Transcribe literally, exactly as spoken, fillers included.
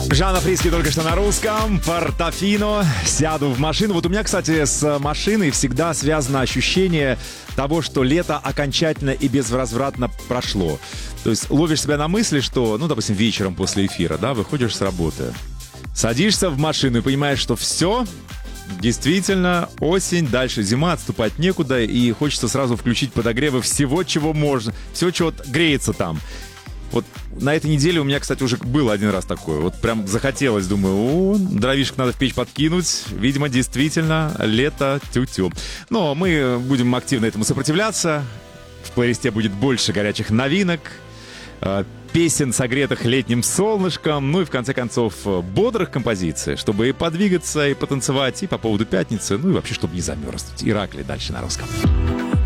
Жанна Фриски только что на русском. Портофино. Сяду в машину. Вот у меня, кстати, с машиной всегда связано ощущение того, что лето окончательно и безвозвратно прошло. То есть ловишь себя на мысли, что, ну, допустим, вечером после эфира, да, выходишь с работы, садишься в машину и понимаешь, что все, действительно, осень, дальше зима, отступать некуда, и хочется сразу включить подогревы всего, чего можно, всего, чего греется там. Вот на этой неделе у меня, кстати, уже было один раз такое. Вот прям захотелось, думаю, о, дровишек надо в печь подкинуть. Видимо, действительно, лето тю-тю. Но мы будем активно этому сопротивляться. В плейлисте будет больше горячих новинок, песен, согретых летним солнышком, ну и, в конце концов, бодрых композиций, чтобы и подвигаться, и потанцевать, и по поводу пятницы, ну и вообще, чтобы не замерзнуть. Иракли дальше на русском.